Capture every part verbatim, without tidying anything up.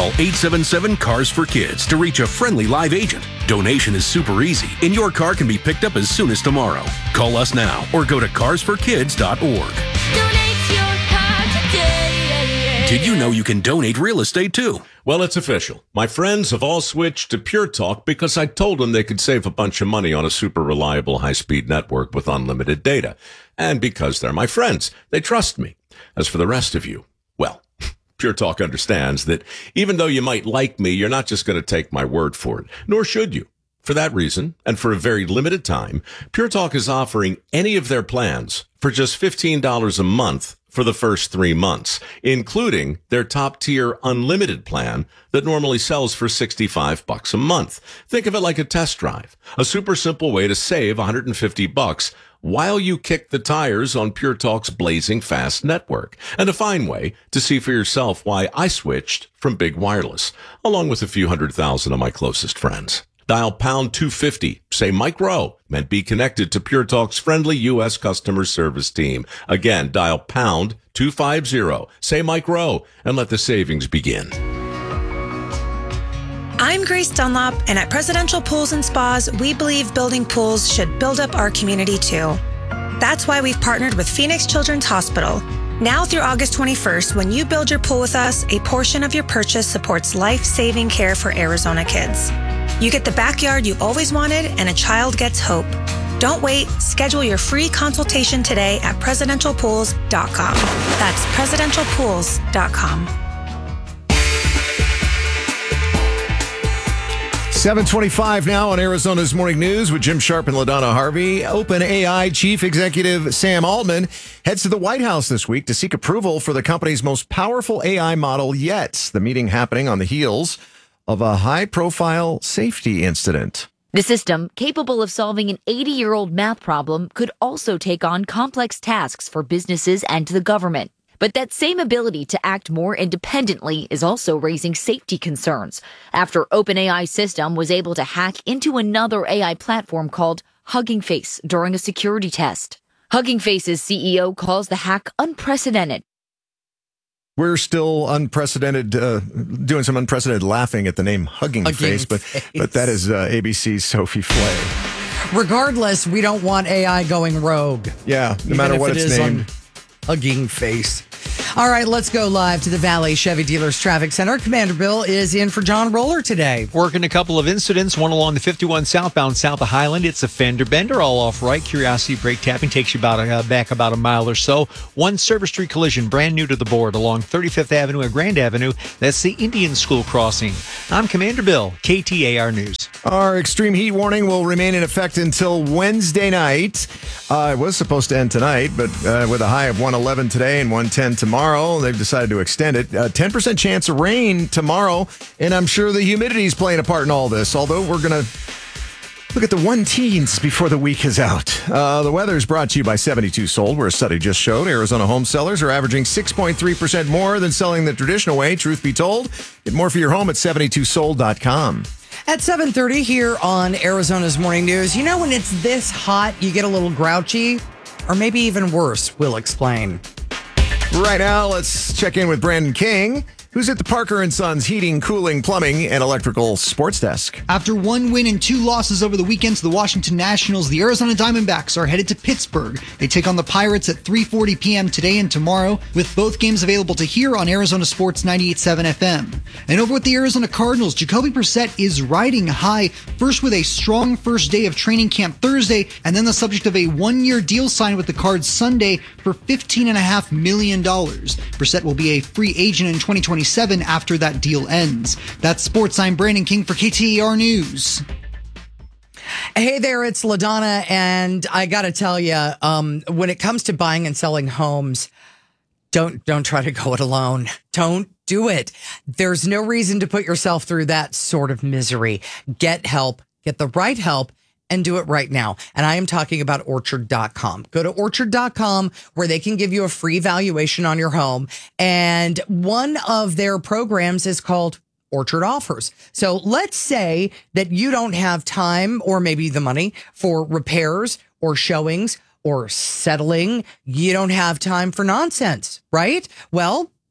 Call eight seven seven, C A R S for Kids to reach a friendly live agent. Donation is super easy, and your car can be picked up as soon as tomorrow. Call us now or go to cars for kids dot org. Donate your car today. Did you know you can donate real estate too? Well, it's official. My friends have all switched to Pure Talk because I told them they could save a bunch of money on a super reliable high-speed network with unlimited data. And because they're my friends, they trust me. As for the rest of you, well, Pure Talk understands that even though you might like me, you're not just going to take my word for it, nor should you. For that reason, and for a very limited time, Pure Talk is offering any of their plans for just fifteen dollars a month for the first three months, including their top-tier unlimited plan that normally sells for sixty-five bucks a month. Think of it like a test drive, a super simple way to save one hundred fifty bucks while you kick the tires on Pure Talk's blazing fast network, and a fine way to see for yourself why I switched from big wireless, along with a few hundred thousand of my closest friends. Dial pound two fifty, say Mike Rowe, and be connected to Pure Talk's friendly U S customer service team. Again, dial pound two fifty, say Mike Rowe, and let the savings begin. I'm Grace Dunlop, and at Presidential Pools and Spas, we believe building pools should build up our community too. That's why we've partnered with Phoenix Children's Hospital. Now through August twenty-first, when you build your pool with us, a portion of your purchase supports life-saving care for Arizona kids. You get the backyard you always wanted, and a child gets hope. Don't wait. Schedule your free consultation today at presidential pools dot com. That's presidential pools dot com. seven twenty-five now on Arizona's Morning News with Jim Sharp and LaDonna Harvey. OpenAI Chief Executive Sam Altman heads to the White House this week to seek approval for the company's most powerful A I model yet. The meeting happening on the heels of a high-profile safety incident. The system, capable of solving an eighty-year-old math problem, could also take on complex tasks for businesses and the government. But that same ability to act more independently is also raising safety concerns after OpenAI's system was able to hack into another A I platform called Hugging Face during a security test. Hugging Face's C E O calls the hack unprecedented. We're still unprecedented, uh, doing some unprecedented laughing at the name Hugging, Hugging Face, but Face. but that is uh, A B C's Sophie Flay. Regardless, we don't want A I going rogue. Yeah, no Even matter if what it it's is named. on Hugging Face. All right, let's go live to the Valley Chevy Dealers Traffic Center. Commander Bill is in for John Roller today. Working a couple of incidents, one along the fifty-one southbound south of Highland. It's a fender bender, all off right. Curiosity brake tapping takes you about a, uh, back about a mile or so. One Service Street collision, brand new to the board, along thirty-fifth Avenue and Grand Avenue. That's the Indian School crossing. I'm Commander Bill, K T A R News. Our extreme heat warning will remain in effect until Wednesday night. Uh, it was supposed to end tonight, but uh, with a high of one eleven today and one ten tomorrow, they've decided to extend it. Uh, ten percent chance of rain tomorrow, and I'm sure the humidity is playing a part in all this, although we're going to look at the one teens before the week is out. Uh, the weather is brought to you by seventy-two Sold, where a study just showed Arizona home sellers are averaging six point three percent more than selling the traditional way, truth be told. Get more for your home at seventy-two sold dot com. At seven thirty here on Arizona's Morning News, you know when it's this hot, you get a little grouchy? Or maybe even worse, we'll explain. Right now, let's check in with Brandon King, who's at the Parker and Sons Heating, Cooling, Plumbing, and Electrical Sports Desk. After one win and two losses over the weekend to the Washington Nationals, the Arizona Diamondbacks are headed to Pittsburgh. They take on the Pirates at three forty p.m. today and tomorrow, with both games available to hear on Arizona Sports ninety-eight point seven F M. And over with the Arizona Cardinals, Jacoby Brissett is riding high, first with a strong first day of training camp Thursday, and then the subject of a one-year deal signed with the Cards Sunday for fifteen point five million dollars. Brissett will be a free agent in twenty twenty-seven after that deal ends. That's sports. I'm Brandon King for K T A R News. Hey there, it's LaDonna, and I got to tell you, um, when it comes to buying and selling homes, don't don't try to go it alone. Don't do it. There's no reason to put yourself through that sort of misery. Get help, get the right help, and do it right now. And I am talking about orchard dot com. Go to orchard dot com where they can give you a free valuation on your home. And one of their programs is called Orchard Offers. So let's say that you don't have time or maybe the money for repairs or showings or settling. You don't have time for nonsense, right? Well,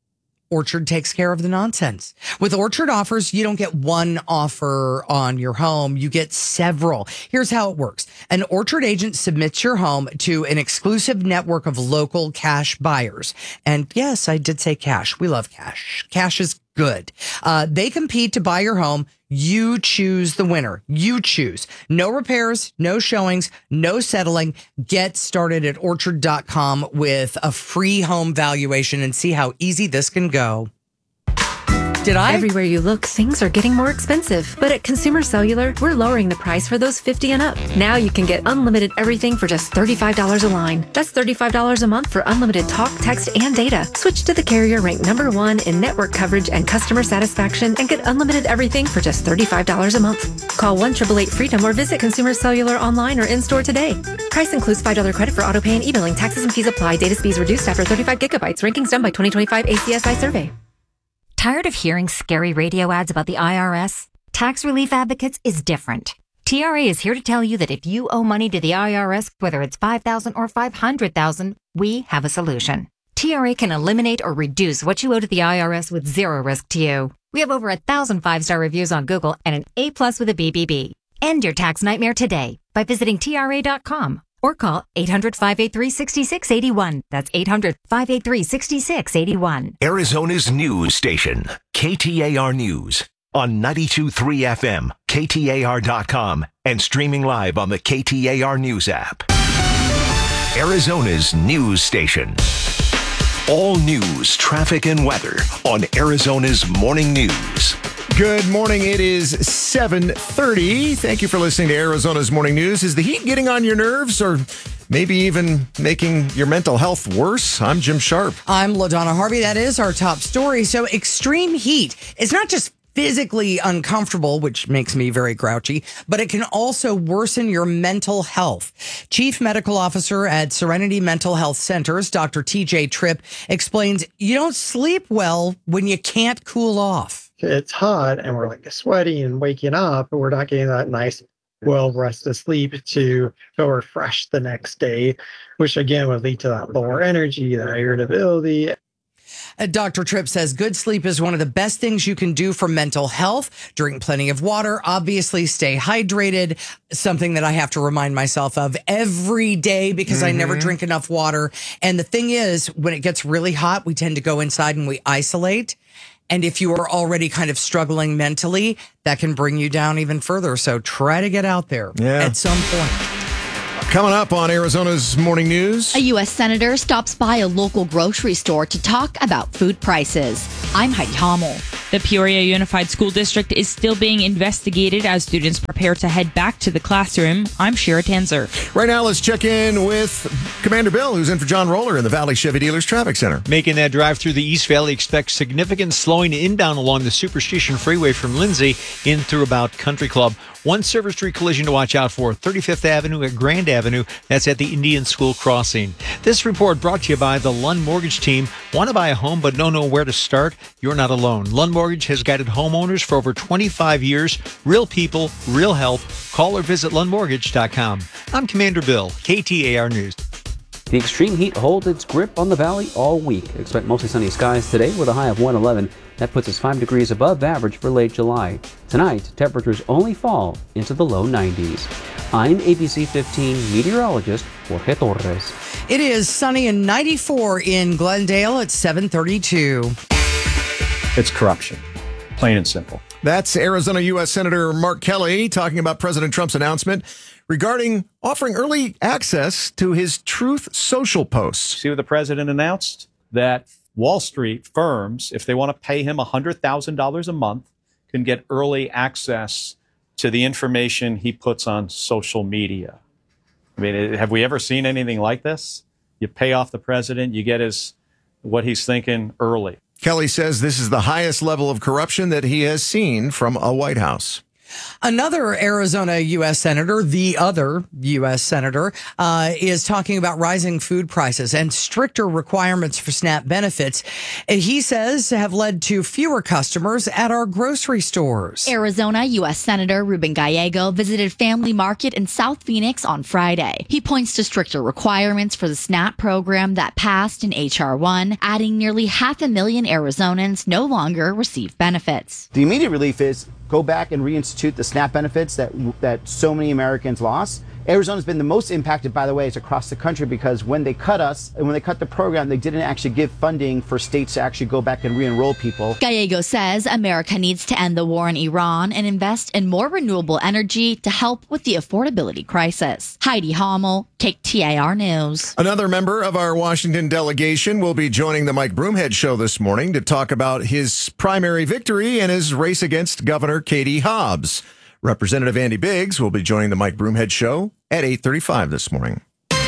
Orchard takes care of the nonsense. With Orchard offers, you don't get one offer on your home. You get several. Here's how it works. An Orchard agent submits your home to an exclusive network of local cash buyers. And yes, I did say cash. We love cash. Cash is good. Uh, they compete to buy your home. You choose the winner. You choose. No repairs, no showings, no settling. Get started at orchard dot com with a free home valuation and see how easy this can go. Did I? Everywhere you look, things are getting more expensive. But at Consumer Cellular, we're lowering the price for those fifty and up. Now you can get unlimited everything for just thirty-five dollars a line. That's thirty-five dollars a month for unlimited talk, text, and data. Switch to the carrier ranked number one in network coverage and customer satisfaction and get unlimited everything for just thirty-five dollars a month. Call one eight eight eight freedom or visit Consumer Cellular online or in-store today. Price includes five dollars credit for auto pay and e-billing. Taxes and fees apply. Data speeds reduced after thirty-five gigabytes. Rankings done by twenty twenty-five A C S I survey. Tired of hearing scary radio ads about the I R S? Tax Relief Advocates is different. T R A is here to tell you that if you owe money to the I R S, whether it's five thousand dollars or five hundred thousand dollars, we have a solution. T R A can eliminate or reduce what you owe to the I R S with zero risk to you. We have over a thousand five-star reviews on Google and an A plus with a B B B. End your tax nightmare today by visiting T R A dot com or call eight hundred, five eight three, six six eight one. That's eight hundred, five eight three, six six eight one. Arizona's news station, K T A R News, on ninety-two point three F M, K T A R dot com, and streaming live on the K T A R News app. Arizona's news station. All news, traffic, and weather on Arizona's Morning News. Good morning. It is seven thirty. Thank you for listening to Arizona's Morning News. Is the heat getting on your nerves or maybe even making your mental health worse? I'm Jim Sharp. I'm LaDonna Harvey. That is our top story. So extreme heat is not just physically uncomfortable, which makes me very grouchy, but it can also worsen your mental health. Chief Medical Officer at Serenity Mental Health Centers, Doctor T J Tripp, explains you don't sleep well when you can't cool off. It's hot and we're like sweaty and waking up, but we're not getting that nice, well-rested sleep to feel refreshed the next day, which again would lead to that lower energy, that irritability. Uh, Doctor Tripp says good sleep is one of the best things you can do for mental health. Drink plenty of water. Obviously, stay hydrated. Something that I have to remind myself of every day because mm-hmm. I never drink enough water. And the thing is, when it gets really hot, we tend to go inside and we isolate. And if you are already kind of struggling mentally, that can bring you down even further. So try to get out there yeah. at some point. Coming up on Arizona's Morning News. A U S senator stops by a local grocery store to talk about food prices. I'm Heidi Hommel. The Peoria Unified School District is still being investigated as students prepare to head back to the classroom. I'm Shira Tanzer. Right now, let's check in with Commander Bill, who's in for John Roller in the Valley Chevy Dealers Traffic Center. Making that drive through the East Valley, expect significant slowing inbound along the Superstition Freeway from Lindsay in through about Country Club. One Service Street collision to watch out for, thirty-fifth Avenue at Grand Avenue. That's at the Indian School Crossing. This report brought to you by the Lund Mortgage Team. Want to buy a home but don't know where to start? You're not alone. Lund Mortgage has guided homeowners for over twenty-five years. Real people, real help. Call or visit lund mortgage dot com. I'm Commander Bill, K T A R News. The extreme heat holds its grip on the valley all week. Expect mostly sunny skies today with a high of one eleven. That puts us five degrees above average for late July. Tonight, temperatures only fall into the low nineties. I'm A B C fifteen meteorologist Jorge Torres. It is sunny and ninety-four in Glendale at seven thirty-two. It's corruption, plain and simple. That's Arizona U S Senator Mark Kelly talking about President Trump's announcement regarding offering early access to his Truth Social posts. See what the president announced? That Wall Street firms, if they want to pay him one hundred thousand dollars a month, can get early access to the information he puts on social media. I mean, have we ever seen anything like this? You pay off the president, you get his what he's thinking early. Kelly says this is the highest level of corruption that he has seen from a White House. Another Arizona U S senator, the other U S senator, uh, is talking about rising food prices and stricter requirements for SNAP benefits. He says have led to fewer customers at our grocery stores. Arizona U S Senator Ruben Gallego visited Family Market in South Phoenix on Friday. He points to stricter requirements for the SNAP program that passed in H R one, adding nearly half a million Arizonans no longer receive benefits. The immediate relief is go back and reinstitute the SNAP benefits that that so many Americans lost. Arizona's been the most impacted, by the way, is across the country, because when they cut us and when they cut the program, they didn't actually give funding for states to actually go back and re-enroll people. Gallego says America needs to end the war in Iran and invest in more renewable energy to help with the affordability crisis. Heidi Hommel, K T A R News. Another member of our Washington delegation will be joining the Mike Broomhead Show this morning to talk about his primary victory and his race against Governor Katie Hobbs. Representative Andy Biggs will be joining the Mike Broomhead Show at eight thirty-five this morning.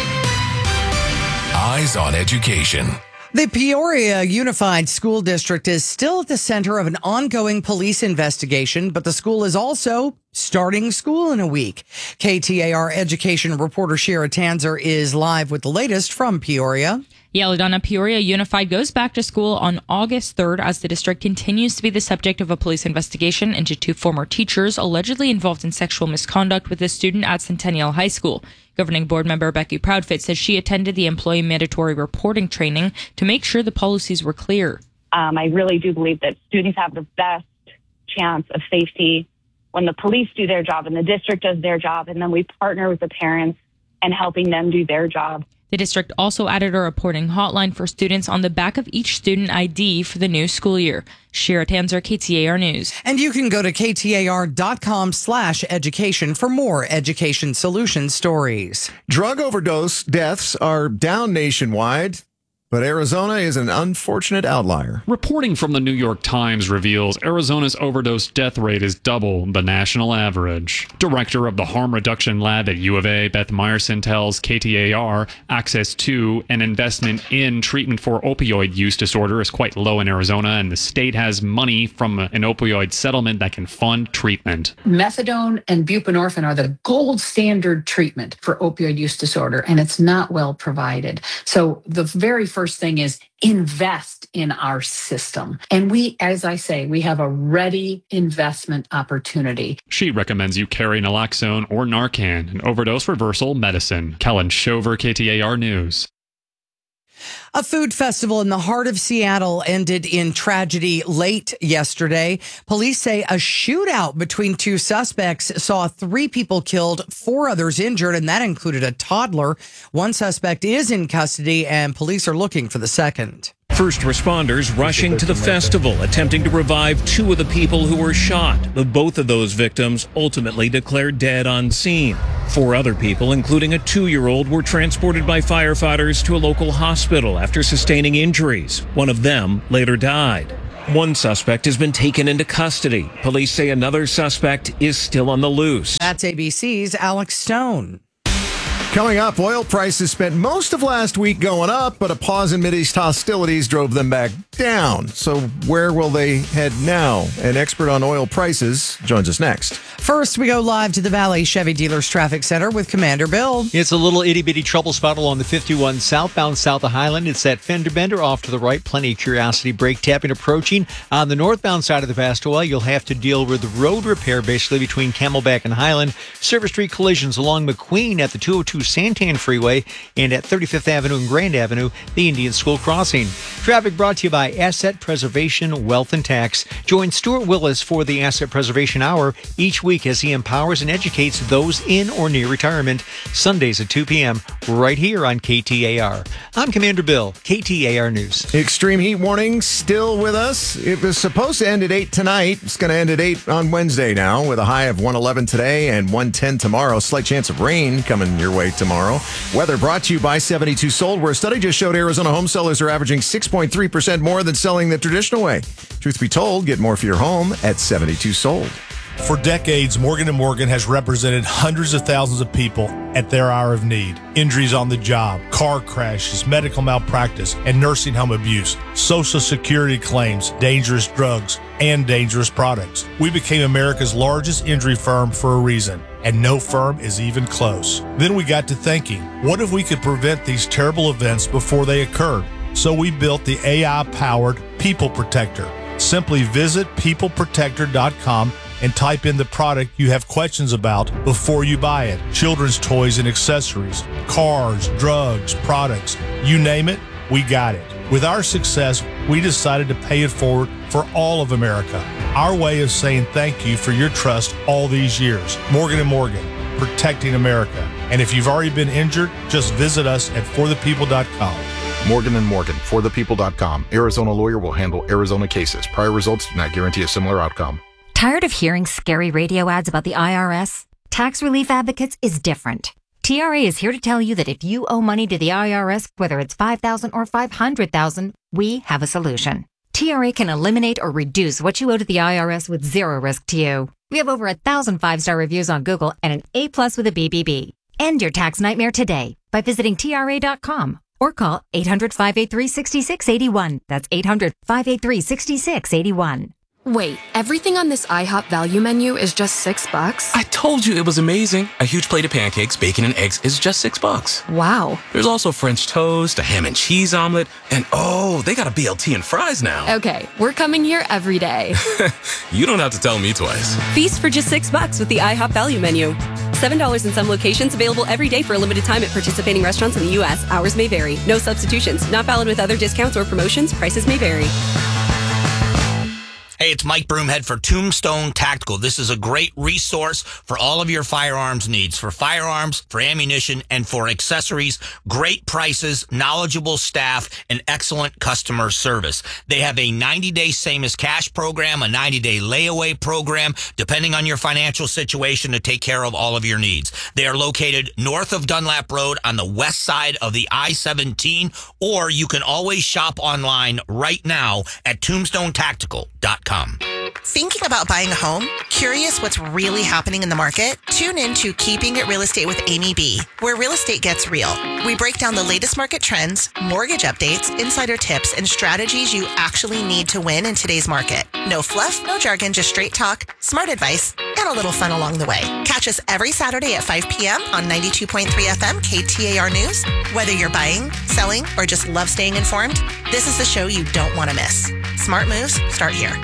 Eyes on Education. The Peoria Unified School District is still at the center of an ongoing police investigation, but the school is also starting school in a week. K T A R education reporter Shira Tanzer is live with the latest from Peoria. Yeah, LaDonna, Peoria Unified goes back to school on August third as the district continues to be the subject of a police investigation into two former teachers allegedly involved in sexual misconduct with a student at Centennial High School. Governing board member Becky Proudfit says she attended the employee mandatory reporting training to make sure the policies were clear. Um, I really do believe that students have the best chance of safety when the police do their job and the district does their job, and then we partner with the parents and helping them do their job. The district also added a reporting hotline for students on the back of each student I D for the new school year. Shira Tanzer, K T A R News. And you can go to ktar.com slash education for more education solution stories. Drug overdose deaths are down nationwide, but Arizona is an unfortunate outlier. Reporting from the New York Times reveals Arizona's overdose death rate is double the national average. Director of the Harm Reduction Lab at U of A, Beth Meyerson, tells K T A R access to and investment in treatment for opioid use disorder is quite low in Arizona, and the state has money from an opioid settlement that can fund treatment. Methadone and buprenorphine are the gold standard treatment for opioid use disorder, and it's not well provided. So the very first First thing is invest in our system. And we, as I say, we have a ready investment opportunity. She recommends you carry naloxone or Narcan, an overdose reversal medicine. Kellen Shover, K T A R News. A food festival in the heart of Seattle ended in tragedy late yesterday. Police say a shootout between two suspects saw three people killed, four others injured, and that included a toddler. One suspect is in custody, and police are looking for the second. First responders rushing to the festival, attempting to revive two of the people who were shot. But both of those victims ultimately declared dead on scene. Four other people, including a two-year-old, were transported by firefighters to a local hospital after sustaining injuries. One of them later died. One suspect has been taken into custody. Police say another suspect is still on the loose. That's A B C's Alex Stone. Coming up, oil prices spent most of last week going up, but a pause in Mideast hostilities drove them back down. So where will they head now? An expert on oil prices joins us next. First, we go live to the Valley Chevy Dealers Traffic Center with Commander Bill. It's a little itty-bitty trouble spot along the fifty-one southbound south of Highland. It's that fender bender off to the right. Plenty of Curiosity brake tapping approaching. On the northbound side of the Vastaway, you'll have to deal with road repair basically between Camelback and Highland. Service Street collisions along McQueen at the two oh two Santan Freeway and at thirty-fifth Avenue and Grand Avenue, the Indian School Crossing. Traffic brought to you by Asset Preservation Wealth and Tax. Join Stuart Willis for the Asset Preservation Hour each week as he empowers and educates those in or near retirement. Sundays at two p.m. right here on K T A R. I'm Commander Bill, K T A R News. Extreme heat warning still with us. It was supposed to end at eight tonight. It's going to end at eight on Wednesday now with a high of one eleven today and one ten tomorrow. Slight chance of rain coming your way tomorrow. Weather brought to you by seventy-two Sold, where a study just showed Arizona home sellers are averaging six point three percent more than selling the traditional way. Truth be told, get more for your home at seventy-two Sold. For decades, Morgan and Morgan has represented hundreds of thousands of people at their hour of need. Injuries on the job, car crashes, medical malpractice, and nursing home abuse, Social Security claims, dangerous drugs, and dangerous products. We became America's largest injury firm for a reason, and no firm is even close. Then we got to thinking, what if we could prevent these terrible events before they occurred? So we built the A I-powered People Protector. Simply visit people protector dot com and type in the product you have questions about before you buy it. Children's toys and accessories, cars, drugs, products, you name it, we got it. With our success, we decided to pay it forward for all of America. Our way of saying thank you for your trust all these years. Morgan and Morgan, protecting America. And if you've already been injured, just visit us at for the people dot com. Morgan and Morgan, for the people dot com. Arizona lawyer will handle Arizona cases. Prior results do not guarantee a similar outcome. Tired of hearing scary radio ads about the I R S? Tax Relief Advocates is different. T R A is here to tell you that if you owe money to the I R S, whether it's five thousand dollars or five hundred thousand dollars, we have a solution. T R A can eliminate or reduce what you owe to the I R S with zero risk to you. We have over a thousand five-star reviews on Google and an A plus with a B B B. End your tax nightmare today by visiting T R A dot com or call eight hundred, five eight three, six six eight one. That's eight hundred, five eight three, six six eight one. Wait, everything on this IHOP value menu is just six bucks? I told you it was amazing. A huge plate of pancakes, bacon, and eggs is just six bucks. Wow. There's also French toast, a ham and cheese omelet, and oh, they got a B L T and fries now. Okay, we're coming here every day. You don't have to tell me twice. Feast for just six bucks with the IHOP value menu. seven dollars in some locations, available every day for a limited time at participating restaurants in the U S. Hours may vary. No substitutions. Not valid with other discounts or promotions. Prices may vary. Hey, it's Mike Broomhead for Tombstone Tactical. This is a great resource for all of your firearms needs, for firearms, for ammunition, and for accessories. Great prices, knowledgeable staff, and excellent customer service. They have a ninety-day same-as-cash program, a ninety-day layaway program, depending on your financial situation, to take care of all of your needs. They are located north of Dunlap Road on the west side of the I seventeen, or you can always shop online right now at tombstone tactical dot com. Thinking about buying a home? Curious what's really happening in the market? Tune in to Keeping It Real Estate with Amy B, where real estate gets real. We break down the latest market trends, mortgage updates, insider tips, and strategies you actually need to win in today's market. No fluff, no jargon, just straight talk, smart advice, and a little fun along the way. Catch us every Saturday at five p.m. on ninety-two point three F M K T A R News. Whether you're buying, selling, or just love staying informed, this is the show you don't want to miss. Smart moves start here.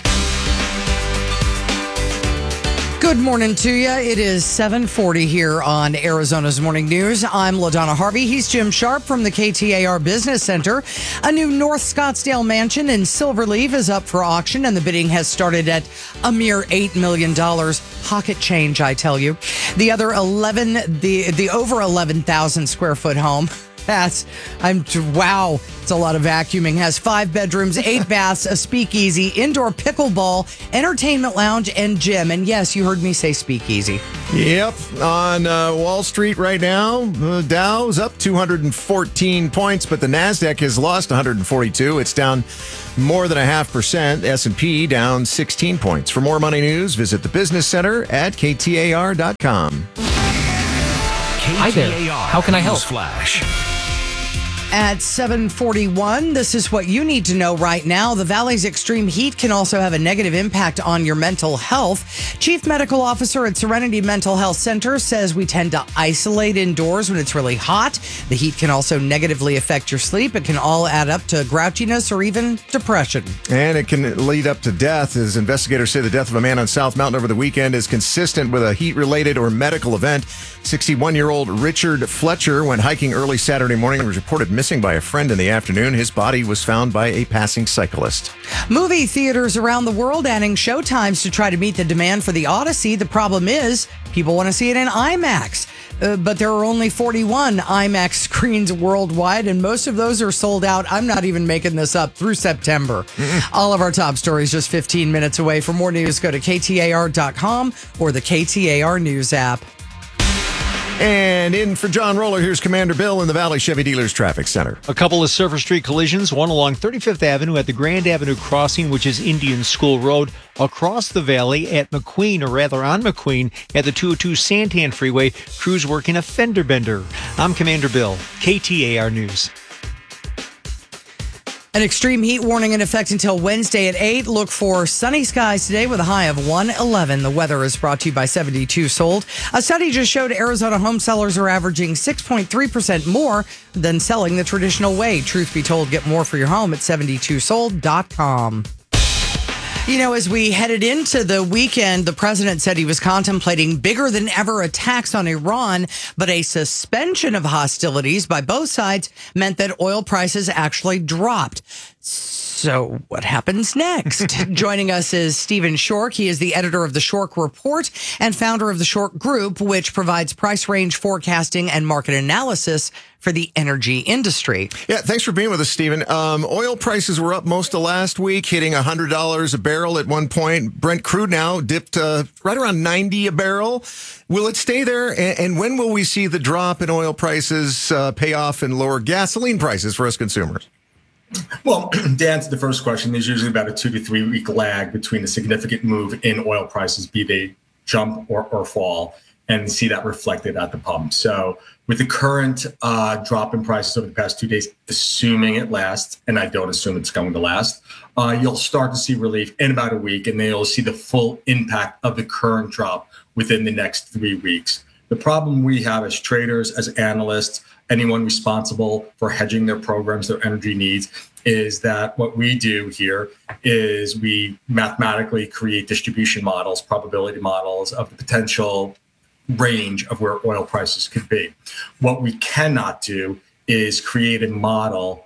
Good morning to you. It is seven forty here on Arizona's Morning News. I'm LaDonna Harvey. He's Jim Sharp from the K T A R Business Center. A new North Scottsdale mansion in Silverleaf is up for auction, and the bidding has started at a mere eight million dollars. Pocket change, I tell you. The other eleven, the the over eleven thousand square foot home. That's, I'm, wow, it's a lot of vacuuming. Has five bedrooms, eight baths, a speakeasy, indoor pickleball, entertainment lounge, and gym. And yes, you heard me say speakeasy. Yep. On uh, Wall Street right now, the Dow's up two hundred fourteen points, but the NASDAQ has lost one hundred forty-two. It's down more than a half percent. S and P down sixteen points. For more money news, visit the Business Center at K T A R dot com. Hi there. How can I help? Flash. At seven forty-one, this is what you need to know right now. The Valley's extreme heat can also have a negative impact on your mental health. Chief Medical Officer at Serenity Mental Health Center says we tend to isolate indoors when it's really hot. The heat can also negatively affect your sleep. It can all add up to grouchiness or even depression. And it can lead up to death, as investigators say the death of a man on South Mountain over the weekend is consistent with a heat-related or medical event. sixty-one-year-old Richard Fletcher went hiking early Saturday morning and was reported missing by a friend in the afternoon. His body was found by a passing cyclist. Movie theaters around the world adding showtimes to try to meet the demand for the Odyssey. The problem is people want to see it in IMAX. Uh, but there are only forty-one IMAX screens worldwide, and most of those are sold out. I'm not even making this up, through September. Mm-hmm. All of our top stories just fifteen minutes away. For more news, go to K T A R dot com or the K T A R News app. And in for John Roller, here's Commander Bill in the Valley Chevy Dealers Traffic Center. A couple of Surface Street collisions, one along thirty-fifth Avenue at the Grand Avenue crossing, which is Indian School Road, across the valley at McQueen, or rather on McQueen, at the two oh two Santan Freeway. Crews working a fender bender. I'm Commander Bill, K T A R News. An extreme heat warning in effect until Wednesday at eight. Look for sunny skies today with a high of one eleven. The weather is brought to you by seventy-two Sold. A study just showed Arizona home sellers are averaging six point three percent more than selling the traditional way. Truth be told, get more for your home at seventy-two sold dot com. You know, as we headed into the weekend, the president said he was contemplating bigger than ever attacks on Iran, but a suspension of hostilities by both sides meant that oil prices actually dropped. So what happens next? Joining us is Stephen Schork. He is the editor of the Schork Report and founder of the Schork Group, which provides price range forecasting and market analysis for the energy industry. Yeah, thanks for being with us, Stephen. Um, oil prices were up most of last week, hitting one hundred dollars a barrel at one point. Brent crude now dipped uh, right around ninety a barrel. Will it stay there? And, and when will we see the drop in oil prices uh, pay off in lower gasoline prices for us consumers? Well, to answer the first question, there's usually about a two to three week lag between a significant move in oil prices, be they jump or, or fall, and see that reflected at the pump. So with the current uh, drop in prices over the past two days, assuming it lasts, and I don't assume it's going to last, uh, you'll start to see relief in about a week, and then you'll see the full impact of the current drop within the next three weeks. The problem we have as traders, as analysts, anyone responsible for hedging their programs, their energy needs, is that what we do here is we mathematically create distribution models, probability models of the potential range of where oil prices could be. What we cannot do is create a model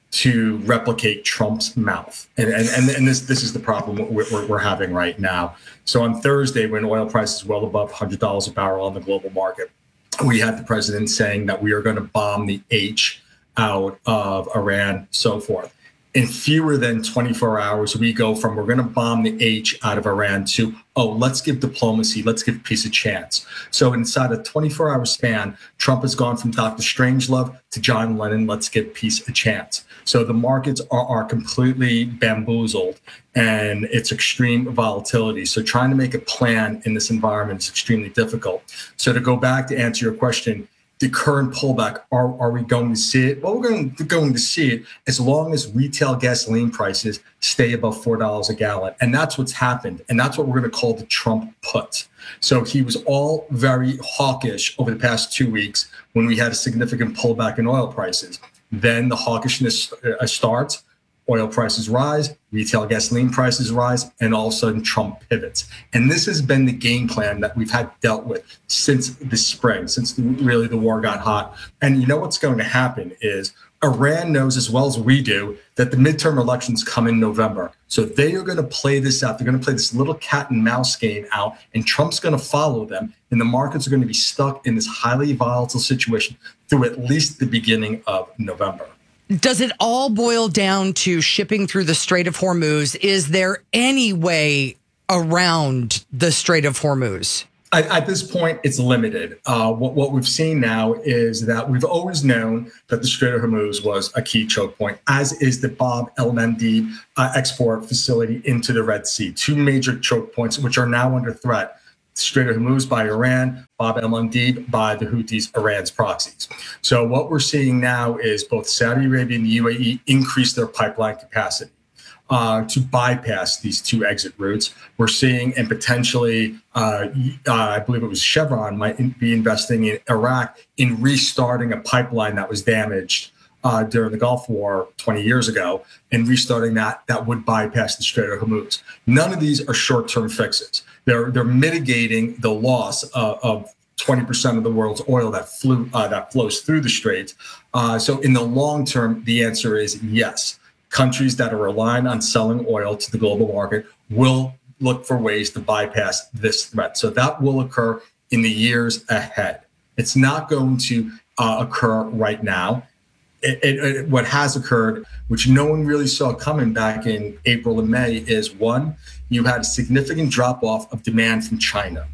to replicate Trump's mouth. And and, and, and this, this is the problem we're, we're having right now. So on Thursday, when oil prices well above one hundred dollars a barrel on the global market, we had the president saying that we are going to bomb the H out of Iran, so forth. In fewer than twenty-four hours, we go from we're going to bomb the H out of Iran to, oh, let's give diplomacy, let's give peace a chance. So inside a twenty-four hour span, Trump has gone from Doctor Strangelove to John Lennon, let's give peace a chance. So the markets are, are completely bamboozled, and it's extreme volatility. So trying to make a plan in this environment is extremely difficult. So to go back to answer your question, the current pullback, are, are we going to see it? Well, we're going to, going to see it as long as retail gasoline prices stay above four dollars a gallon. And that's what's happened. And that's what we're going to call the Trump put. So he was all very hawkish over the past two weeks when we had a significant pullback in oil prices. Then the hawkishness uh, starts. Oil prices rise, retail gasoline prices rise, and all of a sudden Trump pivots. And this has been the game plan that we've had dealt with since the spring, since the, really the war got hot. And you know what's going to happen is Iran knows as well as we do that the midterm elections come in November. So they are going to play this out. They're going to play this little cat and mouse game out, and Trump's going to follow them. And the markets are going to be stuck in this highly volatile situation through at least the beginning of November. Does it all boil down to shipping through the Strait of Hormuz? Is there any way around the Strait of Hormuz? At, at this point, it's limited. Uh, what, what we've seen now is that we've always known that the Strait of Hormuz was a key choke point, as is the Bab el-Mandeb uh, export facility into the Red Sea, two major choke points which are now under threat. Strait of Hormuz by Iran, Bab el-Mandeb by the Houthis, Iran's proxies. So what we're seeing now is both Saudi Arabia and the U A E increase their pipeline capacity uh, to bypass these two exit routes. We're seeing, and potentially, uh, uh, I believe it was Chevron might be investing in Iraq in restarting a pipeline that was damaged Uh, during the Gulf War twenty years ago, and restarting that, that would bypass the Strait of Hormuz. None of these are short-term fixes. They're they're mitigating the loss of, of twenty percent of the world's oil that flew uh, that flows through the strait. Uh, so in the long term, the answer is yes. Countries that are relying on selling oil to the global market will look for ways to bypass this threat. So that will occur in the years ahead. It's not going to uh, occur right now. It, it, it, what has occurred, which no one really saw coming back in April and May, is one, you had a significant drop off of demand from China.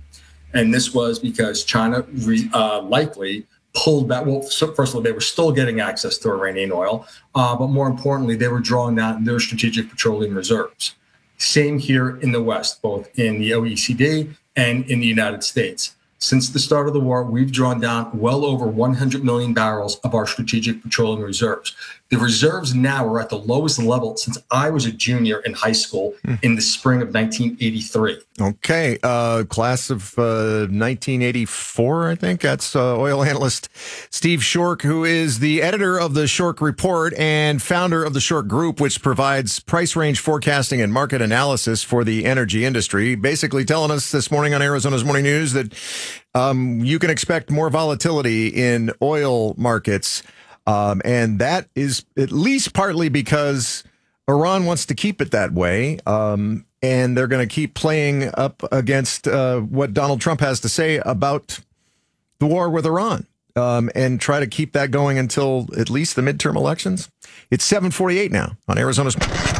And this was because China re, uh, likely pulled back. Well, so first of all, they were still getting access to Iranian oil, uh, but more importantly, they were drawing down their strategic petroleum reserves. Same here in the West, both in the O E C D and in the United States. Since the start of the war, we've drawn down well over one hundred million barrels of our strategic petroleum reserves. The reserves now are at the lowest level since I was a junior in high school mm. in the spring of nineteen eighty-three. Okay. Uh, class of uh, nineteen eighty-four, I think. That's uh, oil analyst Steve Schork, who is the editor of the Schork Report and founder of the Schork Group, which provides price range forecasting and market analysis for the energy industry. Basically telling us this morning on Arizona's Morning News that um, you can expect more volatility in oil markets. Um, and that is at least partly because Iran wants to keep it that way. Um, and they're going to keep playing up against uh, what Donald Trump has to say about the war with Iran um, and try to keep that going until at least the midterm elections. It's seven forty-eight now on Arizona's.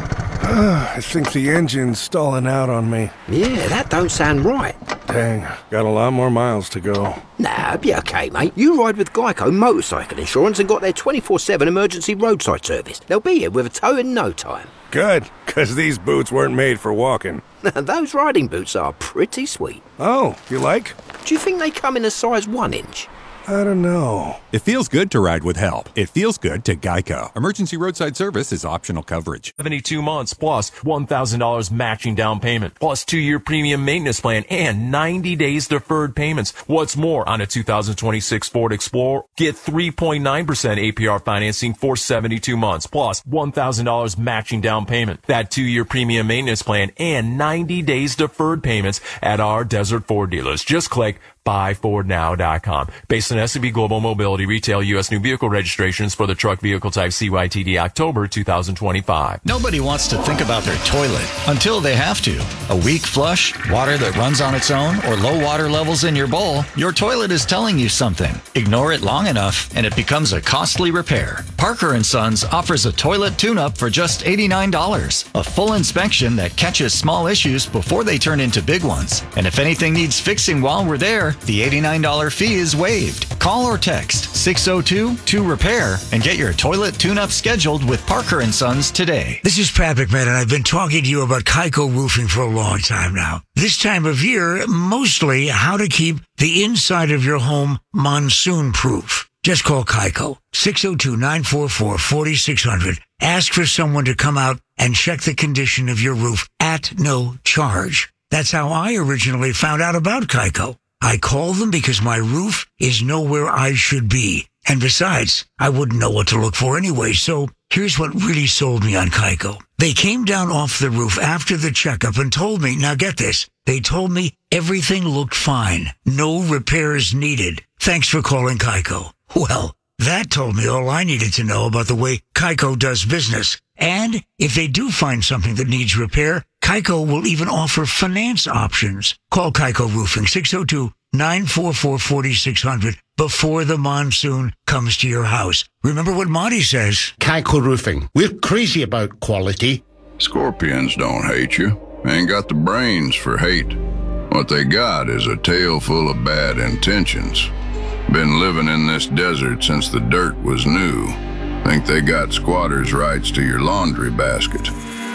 I think the engine's stalling out on me. Yeah, that don't sound right. Dang, got a lot more miles to go. Nah, be okay, mate. You ride with Geico Motorcycle Insurance and got their twenty-four seven emergency roadside service. They'll be here with a tow in no time. Good, because these boots weren't made for walking. Those riding boots are pretty sweet. Oh, you like? Do you think they come in a size one inch? I don't know. It feels good to ride with help. It feels good to Geico. Emergency roadside service is optional coverage. seventy-two months plus one thousand dollars matching down payment plus two-year premium maintenance plan and ninety days deferred payments. What's more, on a two thousand twenty-six Ford Explorer, get three point nine percent A P R financing for seventy-two months plus one thousand dollars matching down payment. That two-year premium maintenance plan and ninety days deferred payments at our Desert Ford dealers. Just click buy ford now dot com. Based on S and P Global Mobility Retail U S new vehicle registrations for the truck vehicle type C Y T D October two thousand twenty-five. Nobody wants to think about their toilet until they have to. A weak flush, water that runs on its own, or low water levels in your bowl, your toilet is telling you something. Ignore it long enough and it becomes a costly repair. Parker and Sons offers a toilet tune-up for just eighty-nine dollars. A full inspection that catches small issues before they turn into big ones. And if anything needs fixing while we're there, the eighty-nine dollars fee is waived. Call or text six oh two two repair and get your toilet tune-up scheduled with Parker and Sons today. This is Pat McMahon, and I've been talking to you about Kaiko Roofing for a long time now. This time of year, mostly how to keep the inside of your home monsoon-proof. Just call Kaiko, six oh two nine four four four six zero zero. Ask for someone to come out and check the condition of your roof at no charge. That's how I originally found out about Kaiko. I call them because my roof is nowhere I should be. And besides, I wouldn't know what to look for anyway. So here's what really sold me on Kaiko. They came down off the roof after the checkup and told me, now get this, they told me everything looked fine. No repairs needed. Thanks for calling Kaiko. Well, that told me all I needed to know about the way Kaiko does business. And if they do find something that needs repair, Kaiko will even offer finance options. Call Kaiko Roofing, six oh two nine four four four six zero zero, before the monsoon comes to your house. Remember what Monty says. Kaiko Roofing. We're crazy about quality. Scorpions don't hate you. Ain't got the brains for hate. What they got is a tail full of bad intentions. Been living in this desert since the dirt was new. Think they got squatters' rights to your laundry basket.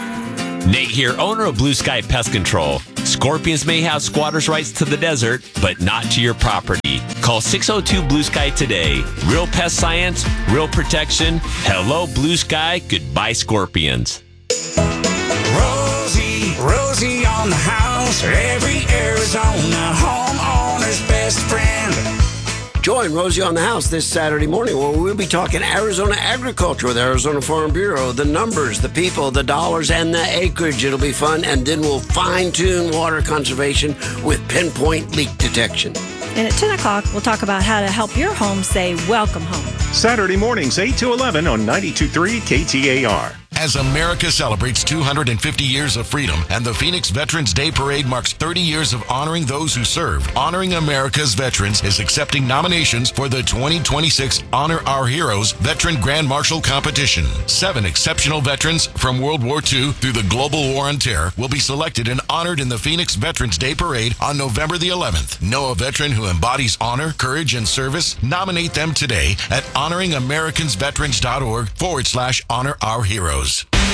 Nate here, owner of Blue Sky Pest Control. Scorpions may have squatters' rights to the desert, but not to your property. Call six oh two Blue Sky today. Real pest science, real protection. Hello, Blue Sky. Goodbye, Scorpions. Rosie, Rosie on the house. Every Arizona homeowner's best friend. Join Rosie on the House this Saturday morning where we'll be talking Arizona agriculture with Arizona Farm Bureau, the numbers, the people, the dollars, and the acreage. It'll be fun, and then we'll fine-tune water conservation with pinpoint leak detection. And at ten o'clock, we'll talk about how to help your home say welcome home. Saturday mornings, eight to eleven on ninety-two point three K T A R. As America celebrates two hundred fifty years of freedom and the Phoenix Veterans Day Parade marks thirty years of honoring those who served, Honoring America's Veterans is accepting nominations for the twenty twenty-six Honor Our Heroes Veteran Grand Marshal Competition. Seven exceptional veterans from World War Two through the global war on terror will be selected and honored in the Phoenix Veterans Day Parade on November the eleventh. Know a veteran who embodies honor, courage, and service? Nominate them today at honoringamericans-veterans.org forward slash honor our heroes.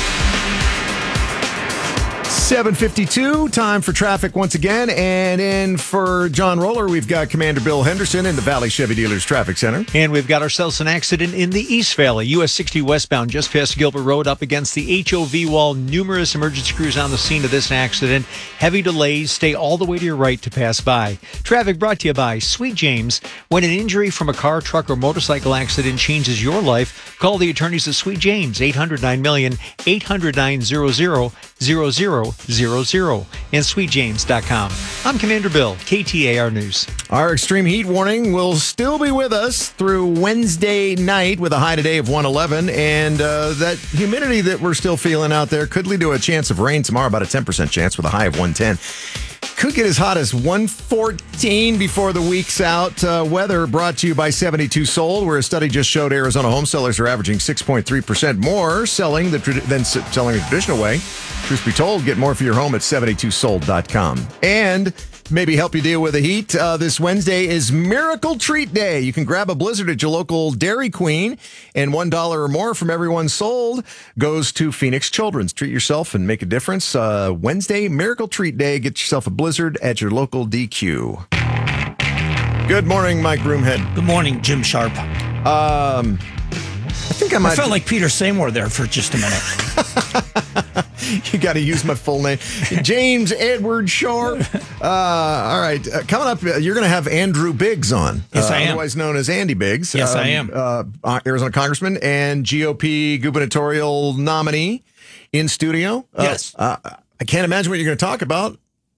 seven fifty-two, time for traffic once again. And in for John Roller, we've got Commander Bill Henderson in the Valley Chevy Dealers Traffic Center. And we've got ourselves an accident in the East Valley, U S sixty westbound, just past Gilbert Road, up against the H O V wall. Numerous emergency crews on the scene of this accident. Heavy delays. Stay all the way to your right to pass by. Traffic brought to you by Sweet James. When an injury from a car, truck, or motorcycle accident changes your life, call the attorneys at Sweet James, eight hundred nine million, eight hundred nine hundred, zero zero zero zero, and sweet james dot com. I'm Commander Bill, K T A R News. Our extreme heat warning will still be with us through Wednesday night with a high today of one eleven, and uh, that humidity that we're still feeling out there could lead to a chance of rain tomorrow, about a ten percent chance with a high of one ten. Could get as hot as one fourteen before the week's out. Uh, weather brought to you by seventy-two Sold, where a study just showed Arizona home sellers are averaging six point three percent more selling the tra- than s- selling the traditional way. Truth be told, get more for your home at seventy-two sold dot com. And maybe help you deal with the heat. Uh, this Wednesday is Miracle Treat Day. You can grab a Blizzard at your local Dairy Queen, and one dollar or more from everyone sold goes to Phoenix Children's. Treat yourself and make a difference. Uh, Wednesday, Miracle Treat Day. Get yourself a Blizzard at your local D Q. Good morning, Mike Broomhead. Good morning, Jim Sharp. Um, I think I might. I felt like Peter Seymour there for just a minute. You got to use my full name. James Edward Sharp. Uh, all right. Uh, coming up, uh, you're going to have Andrew Biggs on. Yes, uh, I am. Otherwise known as Andy Biggs. Yes, um, I am. Uh, Arizona Congressman and G O P gubernatorial nominee in studio. Uh, Yes. Uh, I can't imagine what you're going to talk about.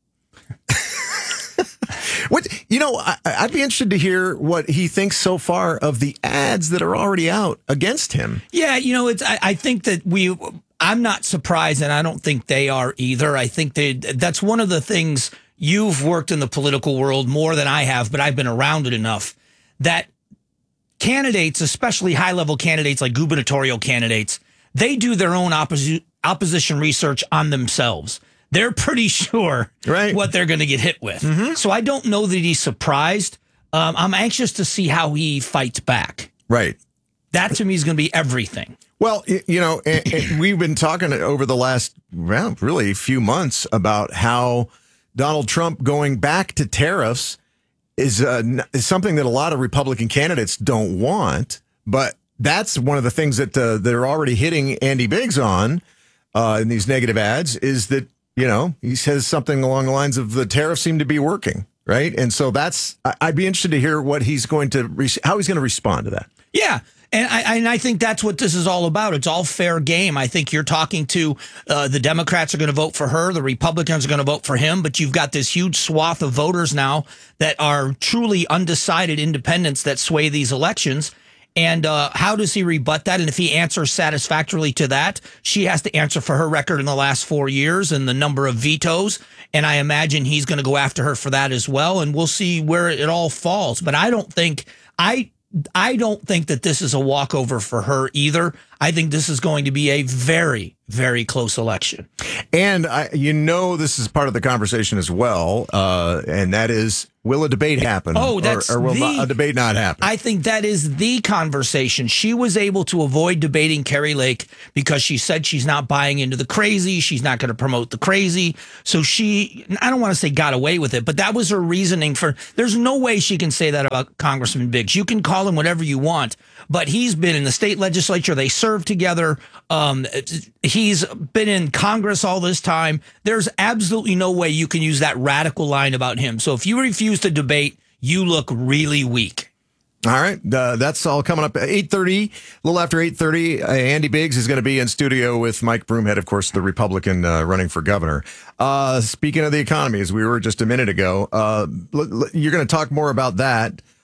What you know, I, I'd be interested to hear what he thinks so far of the ads that are already out against him. Yeah, you know, it's. I, I think that we. I'm not surprised, and I don't think they are either. I think they. That's one of the things. You've worked in the political world more than I have, but I've been around it enough that candidates, especially high-level candidates like gubernatorial candidates, they do their own opposi- opposition research on themselves. They're pretty sure right. what they're going to get hit with. Mm-hmm. So I don't know that he's surprised. Um, I'm anxious to see how he fights back. Right. That to me is going to be everything. Well, you know, and, and we've been talking over the last, well, really few months about how Donald Trump going back to tariffs is, uh, is something that a lot of Republican candidates don't want. But that's one of the things that uh, they're already hitting Andy Biggs on uh, in these negative ads is that, you know, he says something along the lines of the tariffs seem to be working. Right. And so that's I'd be interested to hear what he's going to how he's going to respond to that. Yeah. And I, and I think that's what this is all about. It's all fair game. I think you're talking to uh, the Democrats are going to vote for her. The Republicans are going to vote for him. But you've got this huge swath of voters now that are truly undecided independents that sway these elections. And uh, how does he rebut that? And if he answers satisfactorily to that, she has to answer for her record in the last four years and the number of vetoes. And I imagine he's going to go after her for that as well. And we'll see where it all falls. But I don't think I I don't think that this is a walkover for her either. I think this is going to be a very, very close election. And I, you know, this is part of the conversation as well. Uh, and that is, will a debate happen? Oh, that's or, or will the, a debate not happen? I think that is the conversation. She was able to avoid debating Kari Lake because she said she's not buying into the crazy. She's not going to promote the crazy. So she, I don't want to say got away with it, but that was her reasoning for, there's no way she can say that about Congressman Biggs. You can call him whatever you want, but he's been in the state legislature. They served together. Um, he's been in Congress all this time. There's absolutely no way you can use that radical line about him. So if you refuse to debate, you look really weak. All right. Uh, that's all coming up at eight thirty, a little after eight thirty. Uh, Andy Biggs is going to be in studio with Mike Broomhead, of course, the Republican uh, running for governor. Uh, speaking of the economy, as we were just a minute ago, uh, l- l- you're going to talk more about that.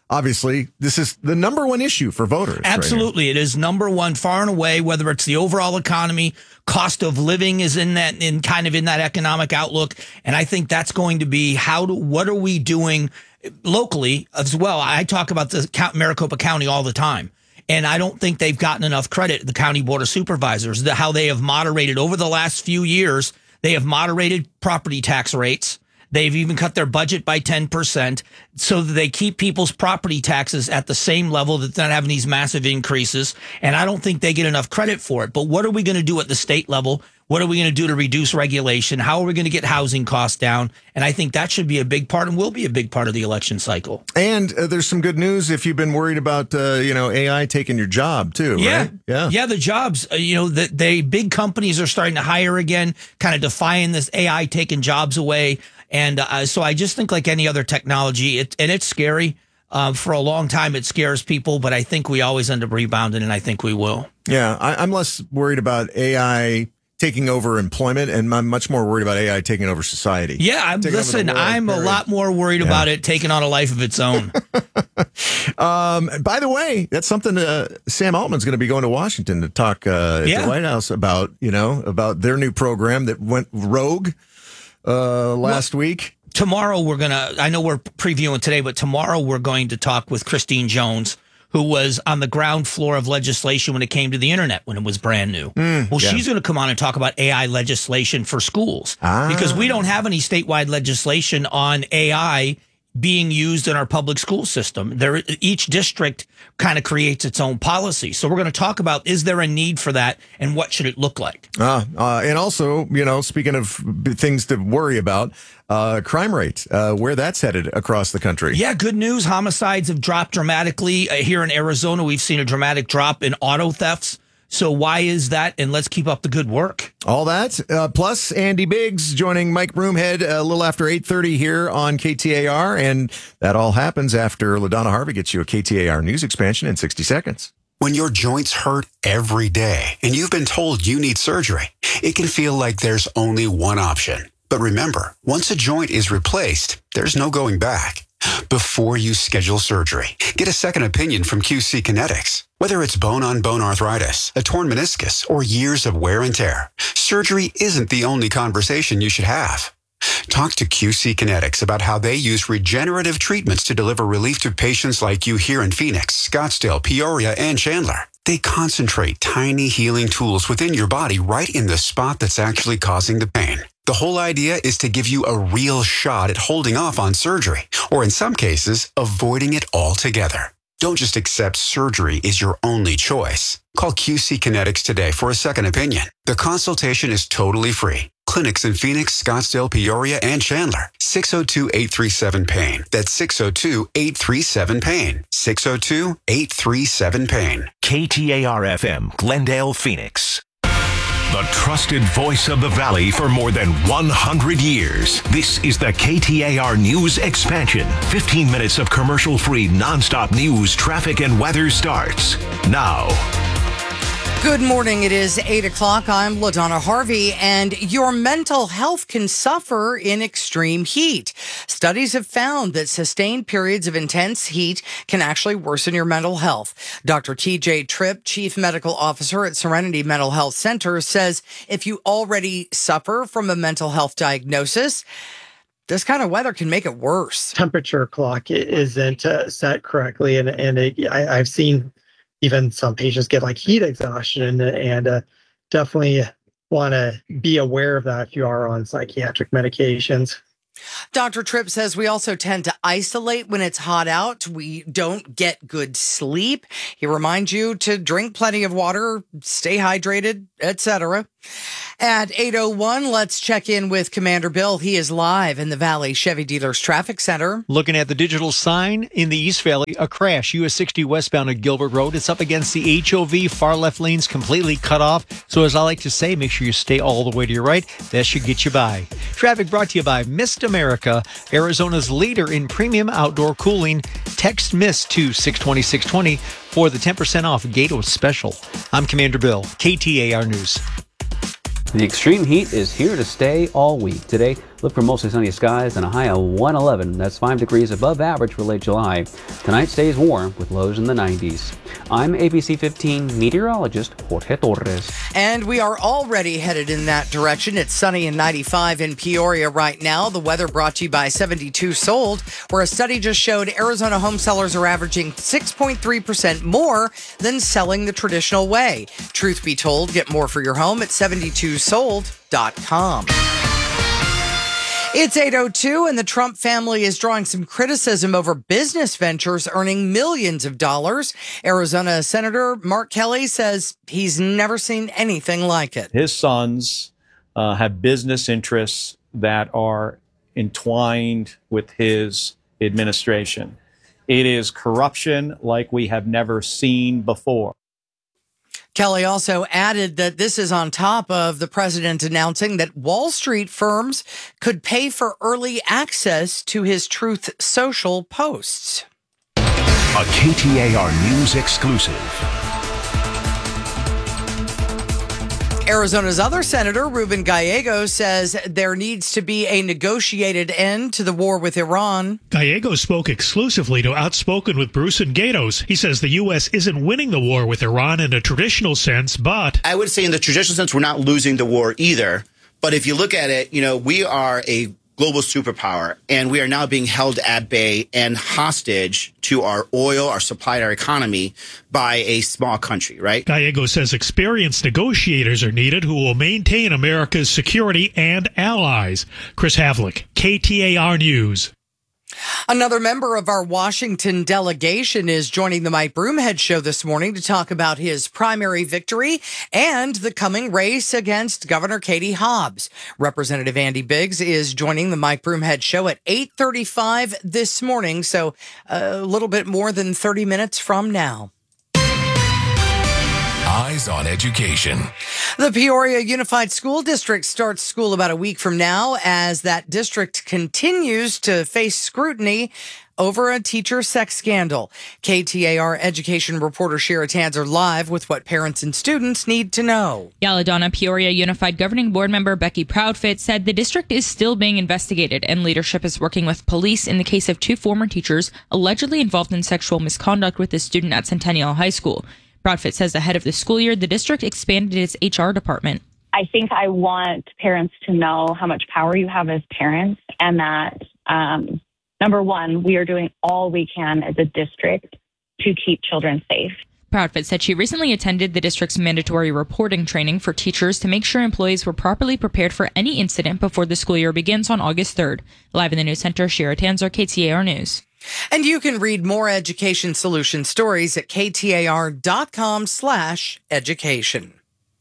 obviously, this is the number one issue for voters. Absolutely. Right, it is number one far and away, whether it's the overall economy, cost of living is in that, in kind of in that economic outlook. And I think that's going to be how do, what are we doing locally as well? I talk about the Maricopa County all the time. And I don't think they've gotten enough credit, the County Board of Supervisors, the, how they have moderated over the last few years. They have moderated property tax rates. They've even cut their budget by ten percent so that they keep people's property taxes at the same level, that they're not having these massive increases. And I don't think they get enough credit for it. But what are we going to do at the state level? What are we going to do to reduce regulation? How are we going to get housing costs down? And I think that should be a big part and will be a big part of the election cycle. And uh, there's some good news if you've been worried about, uh, you know, A I taking your job too, yeah. right? Yeah. Yeah, the jobs, uh, you know, that they big companies are starting to hire again, kind of defying this A I taking jobs away. And uh, so I just think like any other technology, it, and it's scary. Uh, for a long time, it scares people, but I think we always end up rebounding, and I think we will. Yeah, I, I'm less worried about A I taking over employment, and I'm much more worried about A I taking over society. Yeah, I'm, listen, I'm period. a lot more worried yeah. about it taking on a life of its own. um, by the way, that's something uh, Sam Altman's going to be going to Washington to talk uh, at yeah. the White House about, you know, about their new program that went rogue uh, last well, week. Tomorrow we're going to, I know we're previewing today, but tomorrow we're going to talk with Christine Jones, who was on the ground floor of legislation when it came to the internet, when it was brand new. Mm, well, yeah. she's going to come on and talk about A I legislation for schools ah. because we don't have any statewide legislation on A I being used in our public school system. There, each district kind of creates its own policy. So we're going to talk about, is there a need for that and what should it look like? Uh, uh, and also, you know, speaking of things to worry about, uh, crime rate, uh, where that's headed across the country. Yeah, good news. Homicides have dropped dramatically. Uh, here in Arizona, we've seen a dramatic drop in auto thefts. So why is that? And let's keep up the good work. All that. Uh, plus, Andy Biggs joining Mike Broomhead a little after eight thirty here on K T A R. And that all happens after LaDonna Harvey gets you a K T A R news expansion in sixty seconds. When your joints hurt every day and you've been told you need surgery, it can feel like there's only one option. But remember, once a joint is replaced, there's no going back. Before you schedule surgery, get a second opinion from Q C Kinetics. Whether it's bone-on-bone arthritis, a torn meniscus, or years of wear and tear, surgery isn't the only conversation you should have. Talk to Q C Kinetics about how they use regenerative treatments to deliver relief to patients like you here in Phoenix, Scottsdale, Peoria, and Chandler. They concentrate tiny healing tools within your body right in the spot that's actually causing the pain. The whole idea is to give you a real shot at holding off on surgery, or in some cases, avoiding it altogether. Don't just accept surgery is your only choice. Call Q C Kinetics today for a second opinion. The consultation is totally free. Clinics in Phoenix, Scottsdale, Peoria, and Chandler. six oh two, eight three seven, pain. That's six oh two, eight three seven, pain. six oh two, eight three seven, pain. K T A R F M, Glendale, Phoenix. The trusted voice of the Valley for more than one hundred years. This is the K T A R News Expansion. fifteen minutes of commercial-free, nonstop news, traffic, and weather starts now. Good morning. It is eight o'clock. I'm LaDonna Harvey, and your mental health can suffer in extreme heat. Studies have found that sustained periods of intense heat can actually worsen your mental health. Doctor T J Tripp, Chief Medical Officer at Serenity Mental Health Center, says if you already suffer from a mental health diagnosis, this kind of weather can make it worse. Temperature clock isn't uh, set correctly, and, and it, I, I've seen even some patients get like heat exhaustion, and uh, definitely want to be aware of that if you are on psychiatric medications. Doctor Tripp says we also tend to isolate when it's hot out. We don't get good sleep. He reminds you to drink plenty of water, stay hydrated, et cetera. At eight oh one, let's check in with Commander Bill. He is live in the Valley Chevy Dealers Traffic Center. Looking at the digital sign in the East Valley, a crash, U S sixty westbound at Gilbert Road. It's up against the H O V, far left lanes completely cut off. So as I like to say, make sure you stay all the way to your right. That should get you by. Traffic brought to you by Mist America, Arizona's leader in premium outdoor cooling. Text MIST to six twenty, six twenty for the ten percent off Gatos special. I'm Commander Bill, K T A R News. The extreme heat is here to stay all week. Today, Look for mostly sunny skies and a high of one eleven. That's five degrees above average for late July. Tonight stays warm with lows in the nineties. I'm A B C fifteen meteorologist Jorge Torres. And we are already headed in that direction. It's sunny and ninety-five in Peoria right now. The weather brought to you by seventy-two Sold, where a study just showed Arizona home sellers are averaging six point three percent more than selling the traditional way. Truth be told, get more for your home at seventy-two sold dot com. It's eight oh two, and the Trump family is drawing some criticism over business ventures earning millions of dollars. Arizona Senator Mark Kelly says he's never seen anything like it. His sons uh, have business interests that are entwined with his administration. It is corruption like we have never seen before. Kelly also added that this is on top of the president announcing that Wall Street firms could pay for early access to his Truth Social posts. A K T A R News exclusive. Arizona's other senator, Ruben Gallegos, says there needs to be a negotiated end to the war with Iran. Gallegos spoke exclusively to Outspoken with Bruce and Gatos. He says the U S isn't winning the war with Iran in a traditional sense, but... I would say in the traditional sense, we're not losing the war either. But if you look at it, you know, we are a global superpower, and we are now being held at bay and hostage to our oil, our supply, our economy by a small country, right? Gallegos says experienced negotiators are needed who will maintain America's security and allies. Chris Havlick, K T A R News. Another member of our Washington delegation is joining the Mike Broomhead Show this morning to talk about his primary victory and the coming race against Governor Katie Hobbs. Representative Andy Biggs is joining the Mike Broomhead Show at eight thirty-five this morning, so a little bit more than thirty minutes from now. Eyes on Education. The Peoria Unified School District starts school about a week from now as that district continues to face scrutiny over a teacher sex scandal. K T A R education reporter Shira Tanzer live with what parents and students need to know. Yaladonna Peoria Unified Governing Board member Becky Proudfit said the district is still being investigated and leadership is working with police in the case of two former teachers allegedly involved in sexual misconduct with a student at Centennial High School. Proudfit says ahead of the school year, the district expanded its H R department. I think I want parents to know how much power you have as parents and that, um, number one, we are doing all we can as a district to keep children safe. Proudfit said she recently attended the district's mandatory reporting training for teachers to make sure employees were properly prepared for any incident before the school year begins on August third. Live in the news center, Shira Tanzer, K T A R News. And you can read more education solution stories at ktar.com slash education.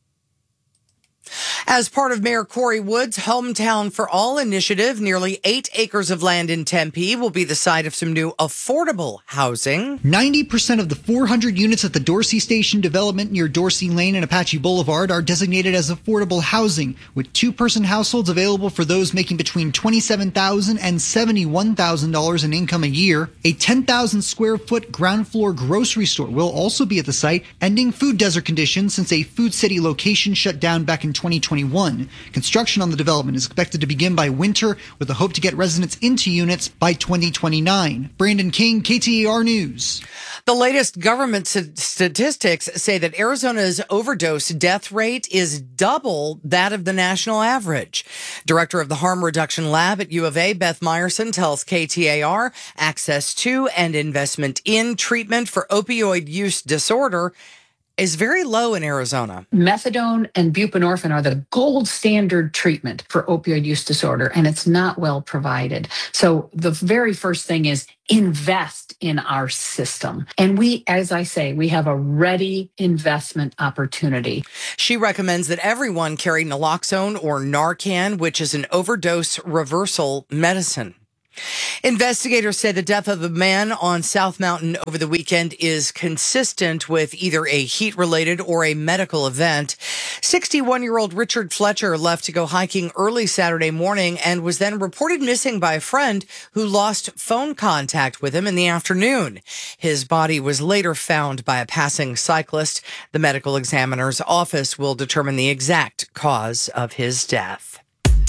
As part of Mayor Corey Wood's Hometown for All initiative, nearly eight acres of land in Tempe will be the site of some new affordable housing. ninety percent of the four hundred units at the Dorsey Station development near Dorsey Lane and Apache Boulevard are designated as affordable housing, with two-person households available for those making between twenty-seven thousand dollars and seventy-one thousand dollars in income a year. A ten thousand square foot ground floor grocery store will also be at the site, ending food desert conditions since a Food City location shut down back in twenty twenty-one. Construction on the development is expected to begin by winter, with a hope to get residents into units by twenty twenty-nine. Brandon King, K T A R News. The latest government statistics say that Arizona's overdose death rate is double that of the national average. Director of the Harm Reduction Lab at U of A, Beth Meyerson, tells K T A R access to and investment in treatment for opioid use disorder is very low in Arizona. Methadone and buprenorphine are the gold standard treatment for opioid use disorder, and it's not well provided. So the very first thing is invest in our system. And we, as I say, we have a ready investment opportunity. She recommends that everyone carry naloxone or Narcan, which is an overdose reversal medicine. Investigators say the death of the man on South Mountain over the weekend is consistent with either a heat-related or a medical event. sixty-one-year-old Richard Fletcher left to go hiking early Saturday morning and was then reported missing by a friend who lost phone contact with him in the afternoon. His body was later found by a passing cyclist. The medical examiner's office will determine the exact cause of his death.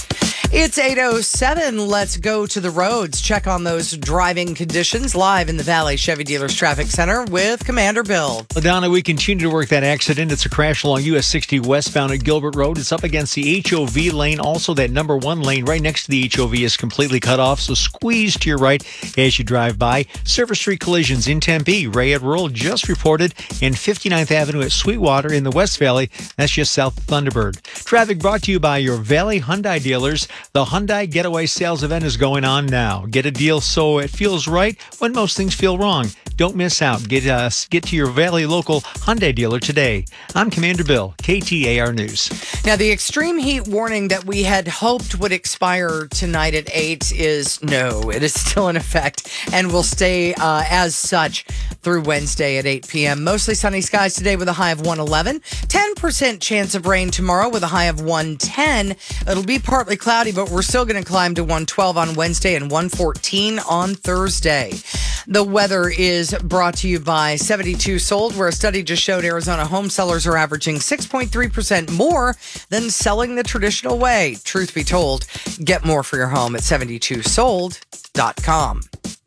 It's eight oh seven. Let's go to the roads. Check on those driving conditions live in the Valley Chevy Dealers Traffic Center with Commander Bill. Donna, we continue to work that accident. It's a crash along U S sixty westbound at Gilbert Road. It's up against the H O V lane. Also, that number one lane right next to the H O V is completely cut off, so squeeze to your right as you drive by. Service Street collisions in Tempe. Ray at Rural just reported, and fifty-ninth Avenue at Sweetwater in the West Valley. That's just south of Thunderbird. Traffic brought to you by your Valley Hyundai dealers. The Hyundai Getaway Sales Event is going on now. Get a deal so it feels right when most things feel wrong. Don't miss out. Get uh, get to your Valley local Hyundai dealer today. I'm Commander Bill, K T A R News. Now, the extreme heat warning that we had hoped would expire tonight at eight is no, it is still in effect and will stay uh, as such through Wednesday at eight p.m. Mostly sunny skies today with a high of one eleven. ten percent chance of rain tomorrow with a high of one ten. It'll be partly cloudy, but we're still going to climb to one twelve on Wednesday and one fourteen on Thursday. The weather is brought to you by seventy-two Sold, where a study just showed Arizona home sellers are averaging six point three percent more than selling the traditional way. Truth be told, get more for your home at seventy-two sold dot com.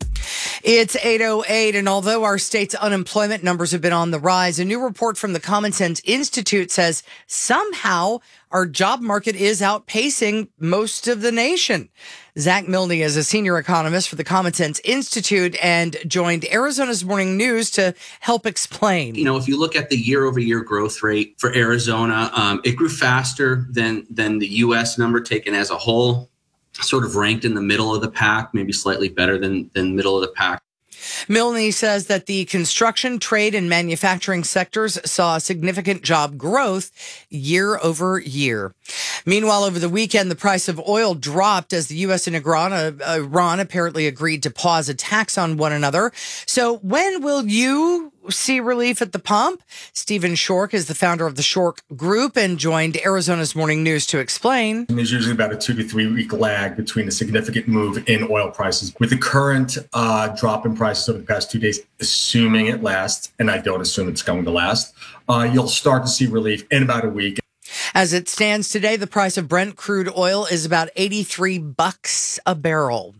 It's eight oh eight, and although our state's unemployment numbers have been on the rise, a new report from the Common Sense Institute says somehow our job market is outpacing most of the nation. Zach Milne is a senior economist for the Common Sense Institute and joined Arizona's Morning News to help explain. You know, if you look at the year-over-year growth rate for Arizona, um, it grew faster than than the U S number taken as a whole. Sort of ranked in the middle of the pack, maybe slightly better than than middle of the pack. Milne says that the construction, trade, and manufacturing sectors saw significant job growth year over year. Meanwhile, over the weekend, the price of oil dropped as the U S and Iran, uh, Iran apparently agreed to pause attacks on one another. So when will you see relief at the pump? Stephen Shork is the founder of the Shork Group and joined Arizona's Morning News to explain. There's usually about a two to three week lag between a significant move in oil prices. With the current uh, drop in prices over the past two days, assuming it lasts, and I don't assume it's going to last, uh, you'll start to see relief in about a week. As it stands today, the price of Brent crude oil is about eighty-three bucks a barrel.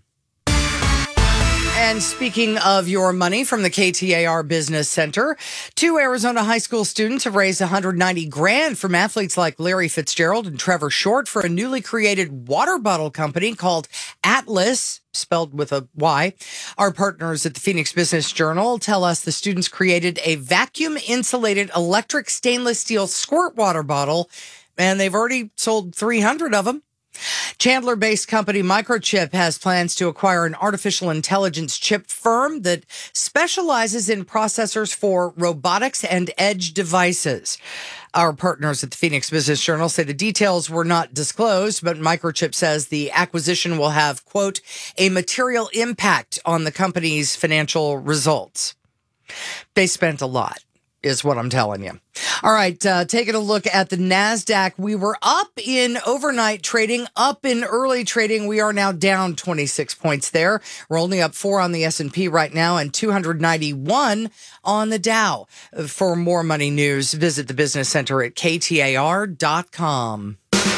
And speaking of your money from the K T A R Business Center, two Arizona high school students have raised one hundred ninety grand from athletes like Larry Fitzgerald and Trevor Short for a newly created water bottle company called Atlas, spelled with a Y. Our partners at the Phoenix Business Journal tell us the students created a vacuum insulated electric stainless steel squirt water bottle, and they've already sold three hundred of them. Chandler-based company Microchip has plans to acquire an artificial intelligence chip firm that specializes in processors for robotics and edge devices. Our partners at the Phoenix Business Journal say the details were not disclosed, but Microchip says the acquisition will have, quote, a material impact on the company's financial results. They spent a lot, is what I'm telling you. All right, uh, taking a look at the NASDAQ. We were up in overnight trading, up in early trading. We are now down twenty-six points there. We're only up four on the S and P right now and two hundred ninety-one on the Dow. For more money news, visit the Business Center at K T A R dot com.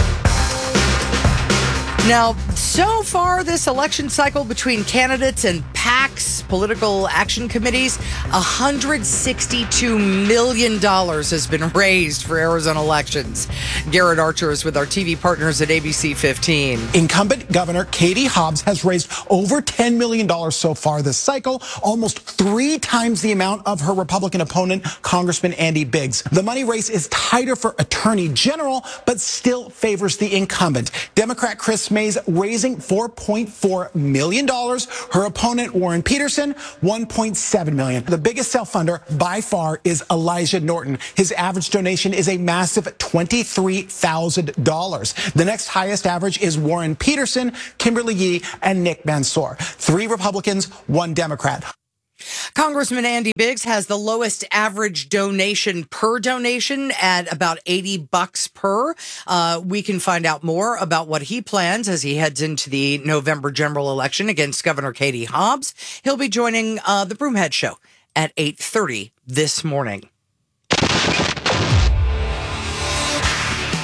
Now, so far this election cycle between candidates and PACs, political action committees, one hundred sixty-two million dollars has been raised for Arizona elections. Garrett Archer is with our T V partners at A B C fifteen. Incumbent Governor Katie Hobbs has raised over ten million dollars so far this cycle, almost three times the amount of her Republican opponent, Congressman Andy Biggs. The money race is tighter for Attorney General, but still favors the incumbent. Democrat Chris Mays raising four point four million dollars. Her opponent, Warren Peterson, one point seven million dollars. The biggest self-funder by far is Elijah Norton. His average donation is a massive twenty-three thousand dollars. The next highest average is Warren Peterson, Kimberly Yee, and Nick Mansour. Three Republicans, one Democrat. Congressman Andy Biggs has the lowest average donation per donation at about eighty bucks per. Uh, we can find out more about what he plans as he heads into the November general election against Governor Katie Hobbs. He'll be joining uh, the Broomhead Show at eight thirty this morning.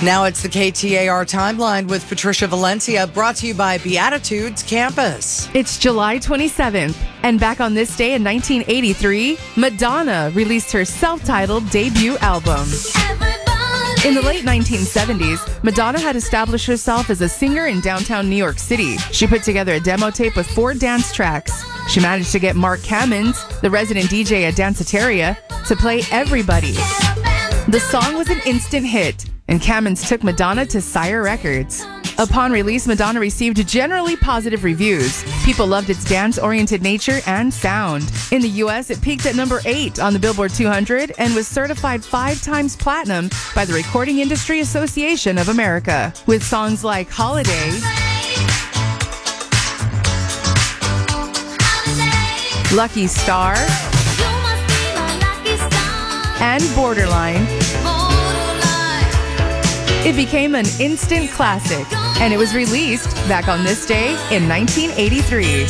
Now it's the K T A R Timeline with Patricia Valencia, brought to you by Beatitudes Campus. It's July twenty-seventh, and back on this day in nineteen eighty-three, Madonna released her self-titled debut album. In the late nineteen seventies, Madonna had established herself as a singer in downtown New York City. She put together a demo tape with four dance tracks. She managed to get Mark Cammons, the resident D J at Danceteria, to play Everybody. The song was an instant hit, and Cammons took Madonna to Sire Records. Upon release, Madonna received generally positive reviews. People loved its dance-oriented nature and sound. In the U S, it peaked at number eight on the Billboard two hundred and was certified five times platinum by the Recording Industry Association of America, with songs like Holiday, Lucky Star, and Borderline. It became an instant classic, and it was released back on this day in nineteen eighty-three.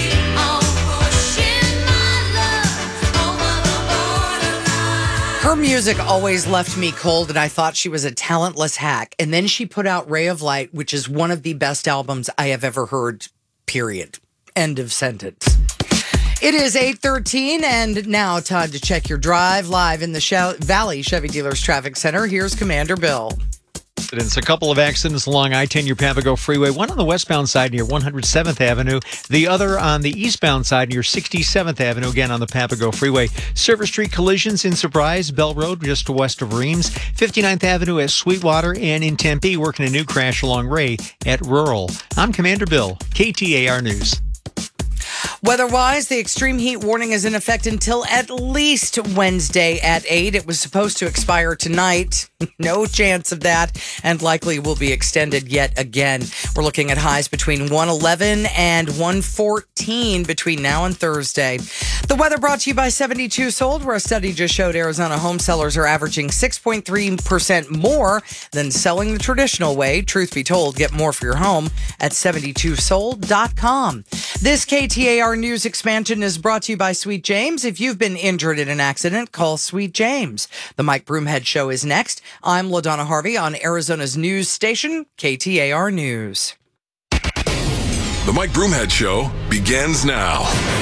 Her music always left me cold, and I thought she was a talentless hack. And then she put out Ray of Light, which is one of the best albums I have ever heard, period. End of sentence. It is eight thirteen, and now time to check your drive live in the Shell- Valley Chevy Dealers Traffic Center. Here's Commander Bill. It's a couple of accidents along I ten, your Papago Freeway. One on the westbound side near one hundred seventh Avenue. The other on the eastbound side near sixty-seventh Avenue, again on the Papago Freeway. Silver Street collisions in Surprise, Bell Road just west of Reams. fifty-ninth Avenue at Sweetwater, and in Tempe, working a new crash along Ray at Rural. I'm Commander Bill, K T A R News. Weather-wise, the extreme heat warning is in effect until at least Wednesday at eight. It was supposed to expire tonight. No chance of that, and likely will be extended yet again. We're looking at highs between one eleven and one fourteen between now and Thursday. The weather brought to you by seventy-two Sold, where a study just showed Arizona home sellers are averaging six point three percent more than selling the traditional way. Truth be told, get more for your home at seventy-two sold dot com. This K T A R News expansion is brought to you by Sweet James. If you've been injured in an accident, call Sweet James. The Mike Broomhead Show is next. I'm LaDonna Harvey on Arizona's news station, K T A R News. The Mike Broomhead Show begins now.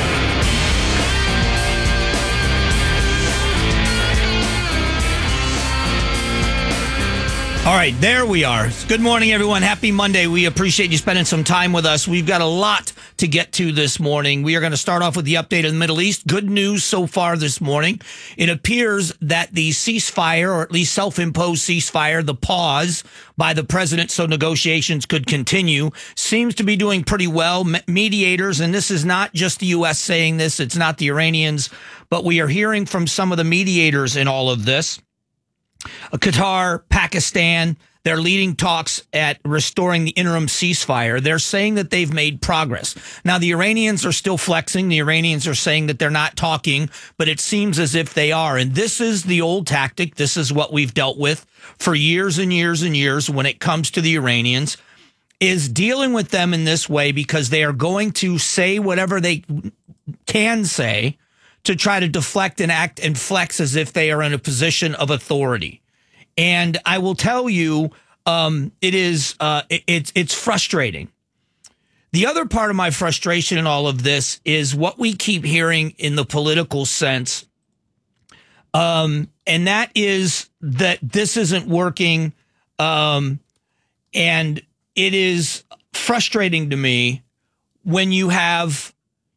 All right, there we are. Good morning, everyone. Happy Monday. We appreciate you spending some time with us. We've got a lot to get to this morning. We are going to start off with the update in the Middle East. Good news so far this morning. It appears that the ceasefire, or at least self-imposed ceasefire, the pause by the president so negotiations could continue, seems to be doing pretty well. Mediators, and this is not just the U S saying this, it's not the Iranians, but we are hearing from some of the mediators in all of this. Qatar, Pakistan, they're leading talks at restoring the interim ceasefire. They're saying that they've made progress. Now, the Iranians are still flexing. The Iranians are saying that they're not talking, but it seems as if they are. And this is the old tactic. This is what we've dealt with for years and years and years when it comes to the Iranians, is dealing with them in this way because they are going to say whatever they can say to try to deflect and act and flex as if they are in a position of authority. And I will tell you, um, it is uh, it, it's it's frustrating. The other part of my frustration in all of this is what we keep hearing in the political sense, um, and that is that this isn't working, um, and it is frustrating to me when you have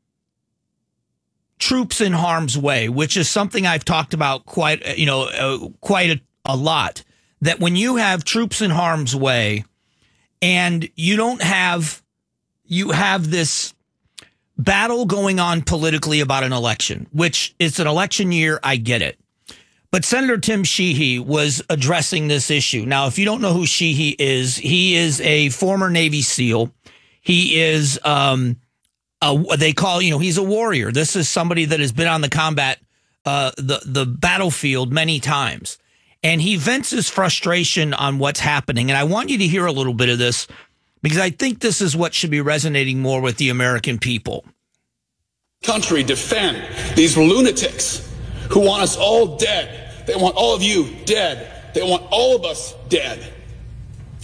troops in harm's way, which is something I've talked about quite, you know, uh, quite a, a lot, that when you have troops in harm's way and you don't have, you have this battle going on politically about an election, which it's an election year. I get it. But Senator Tim Sheehy was addressing this issue. Now, if you don't know who Sheehy is, he is a former Navy SEAL. He is, um, Uh, they call, you know, he's a warrior. This is somebody that has been on the combat, uh, the, the battlefield many times. And he vents his frustration on what's happening. And I want you to hear a little bit of this because I think this is what should be resonating more with the American people. Country defend these lunatics who want us all dead. They want all of you dead. They want all of us dead.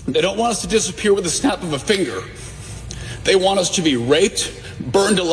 They don't want us to disappear with the snap of a finger. They want us to be raped, burned alive.